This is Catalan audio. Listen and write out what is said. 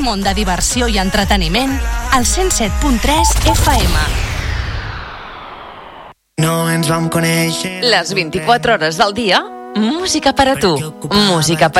un món de diversió i entreteniment al 107.3 FM. No ens vam conèixer. Les 24 hores del dia, música per a tu, música per